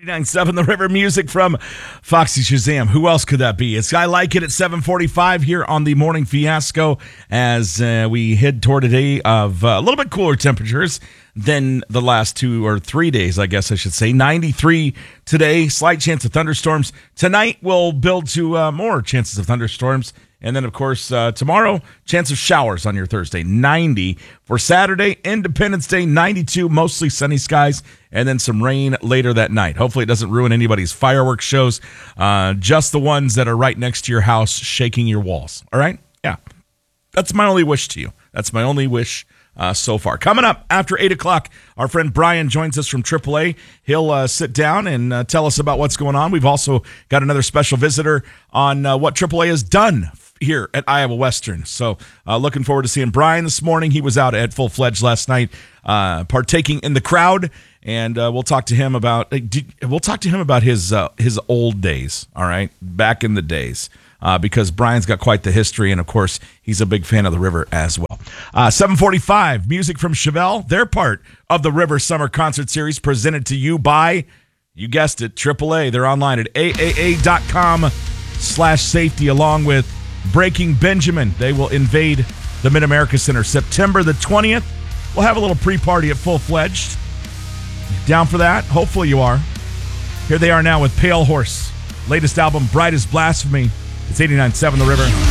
99.7 The River, music from Foxy Shazam. Who else could that be? It's I Like It at 7:45 here on the Morning Fiasco as we head toward a day of a little bit cooler temperatures than the last 2 or 3 days, I guess I should say. 93 today, slight chance of thunderstorms. Tonight we'll build to more chances of thunderstorms. And then, of course, tomorrow, chance of showers on your Thursday. 90 for Saturday, Independence Day, 92, mostly sunny skies, and then some rain later that night. Hopefully it doesn't ruin anybody's fireworks shows, just the ones that are right next to your house shaking your walls. All right? Yeah. That's my only wish to you. That's my only wish so far. Coming up after 8 o'clock, our friend Brian joins us from AAA. He'll sit down and tell us about what's going on. We've also got another special visitor on what AAA has done here at Iowa Western. So looking forward to seeing Brian this morning. He was out at Full Fledged last night, partaking in the crowd, and we'll talk to him about his old days. All right, back in the days, because Brian's got quite the history, and of course he's a big fan of the river as well. 7:45, music from Chevelle. They're part of the River Summer Concert Series, presented to you by, you guessed it, AAA. They're online at aaa.com/safety, along with Breaking Benjamin. They will invade the Mid-America Center September the 20th. We'll have a little pre-party at Full Fledged. Down for that? Hopefully you are. Here they are now with Pale Horse. Latest album, Bright as Blasphemy. It's 89.7 The River.